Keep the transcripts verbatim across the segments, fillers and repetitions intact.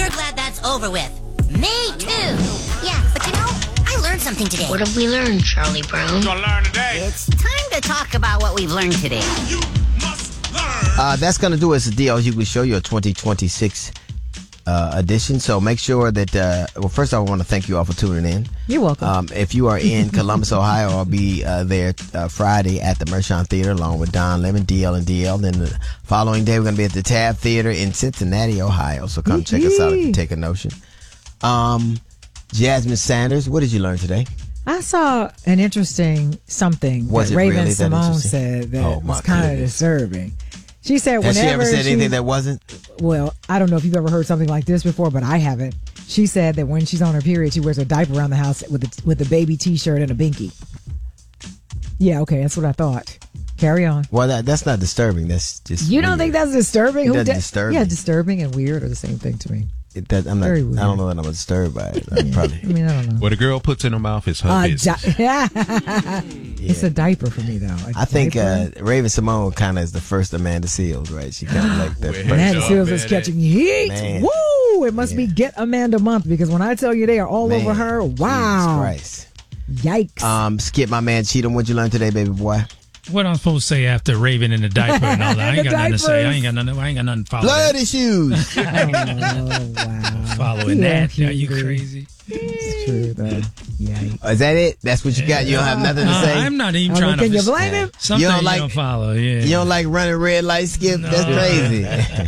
sure glad that's over with. Me too. Yeah, but you know, I learned something today. What have we learned, Charlie Brown? Gonna learn today. It's time to talk about what we've learned today. You must learn. Uh, that's going to do it. It's the D L Hughley Show, your twenty twenty-six uh, edition. So make sure that, uh, well, first I want to thank you all for tuning in. You're welcome. Um, if you are in Columbus, Ohio, I'll be uh, there uh, Friday at the Mershon Theater along with Don Lemon, D L and D L. Then the following day, we're going to be at the Tab Theater in Cincinnati, Ohio. So come check us out at the Take a Notion. Um, Jasmine Sanders, what did you learn today? I saw an interesting something Was that it Raven really that Simone interesting? said that Oh, my was kind of goodness. disturbing. She said Has she whenever ever said she- anything that wasn't? Well, I don't know if you've ever heard something like this before, but I haven't. She said that when she's on her period, she wears a diaper around the house with a, with a baby T-shirt and a binky. Yeah, okay, that's what I thought. Carry on. Well, that, that's not disturbing. That's just You don't weird. think that's disturbing? It Who doesn't di- disturb Yeah, me. disturbing and weird are the same thing to me. It does, I'm not, Very I weird. don't know that I'm disturbed by it. I'm probably. I mean, I don't know. What a girl puts in her mouth is her Uh, business. di- It's a diaper for me, though. A I think uh, diaper? Raven Simone kind of is the first Amanda Seals, right? She kind of like that. Well, first- Amanda Hey, Seals dog, is man, catching heat. Man. Woo! It must be Get Amanda Month because when I tell you they are all Man, over her, wow. Jesus Christ. Yikes. Um, Skip, my man, Cheatham, what'd you learn today, baby boy? What I'm supposed to say after Raven in the diaper and all that? I ain't The got nothing to say. I diapers. ain't got nothing. I ain't got nothing to follow. Blood that. issues. oh, wow. Following Yeah, that? Are you dude. crazy? It's true, though. Yikes. Is that it? That's what you got? You don't have nothing to Uh, say? I'm not even Oh, trying can to. you blame him? Something You you don't don't, like- follow. Yeah. You don't like running red light, Skip? That's crazy.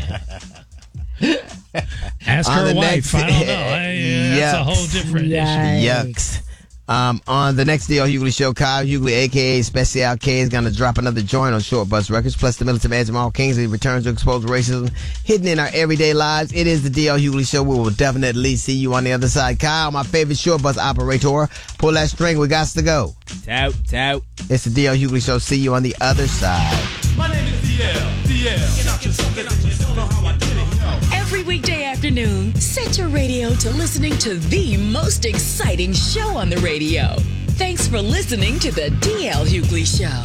Ask On her the wife. next- I don't know. Hey, yeah, that's a Yucks. whole different issue. Yikes. Yucks. Um, on the next D L Hughley Show, Kyle Hughley, a k a. Special K, is going to drop another joint on Short Bus Records. Plus, the militant man Jamal Kingsley returns to expose racism hidden in our everyday lives. It is the D L Hughley Show. We will definitely see you on the other side. Kyle, my favorite short bus operator, pull that string. We got to go. Tout, tout. It's the D L Hughley Show. See you on the other side. My name is D L. D L. Get out your soul, get out your soul, know how I did it. Every weekday afternoon, set your radio to listening to the most exciting show on the radio. Thanks for listening to the D L Hughley Show.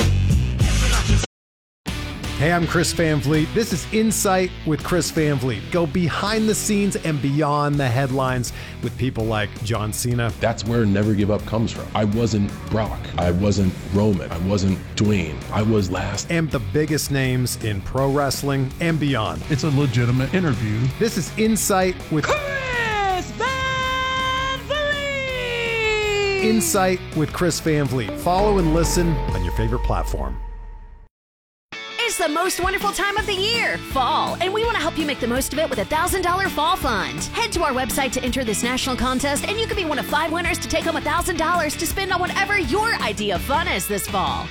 Hey, I'm Chris Van Vliet. This is Insight with Chris Van Vliet. Go behind the scenes and beyond the headlines with people like John Cena. That's where Never Give Up comes from. I wasn't Brock. I wasn't Roman. I wasn't Dwayne. I was last. And the biggest names in pro wrestling and beyond. It's a legitimate interview. This is Insight with Chris Van Vliet! Insight with Chris Van Vliet. Follow and listen on your favorite platform. It's the most wonderful time of the year, fall, and we want to help you make the most of it with a one thousand dollars Fall Fund. Head to our website to enter this national contest, and you could be one of five winners to take home one thousand dollars to spend on whatever your idea of fun is this fall.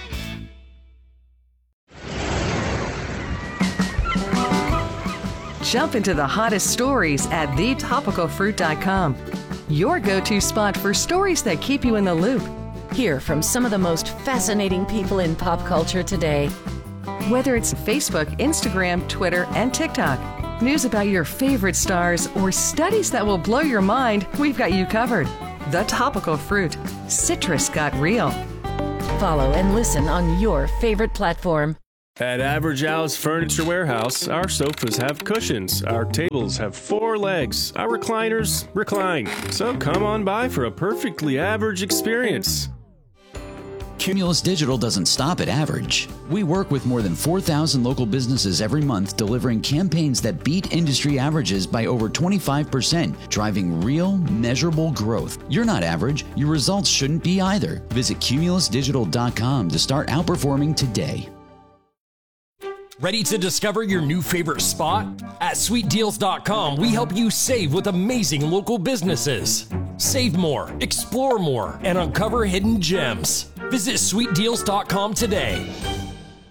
Jump into the hottest stories at the topical fruit dot com. Your go-to spot for stories that keep you in the loop. Hear from some of the most fascinating people in pop culture today. Whether it's Facebook, Instagram, Twitter, and TikTok, news about your favorite stars, or studies that will blow your mind, we've got you covered. The Topical Fruit. Citrus got real. Follow and listen on your favorite platform. At Average Al's Furniture Warehouse, our sofas have cushions, our tables have four legs, our recliners recline. So come on by for a perfectly average experience. Cumulus Digital doesn't stop at average. We work with more than four thousand local businesses every month, delivering campaigns that beat industry averages by over twenty-five percent, driving real, measurable growth. You're not average. Your results shouldn't be either. Visit cumulus digital dot com to start outperforming today. Ready to discover your new favorite spot? At sweet deals dot com, we help you save with amazing local businesses. Save more, explore more, and uncover hidden gems. Visit sweet deals dot com today.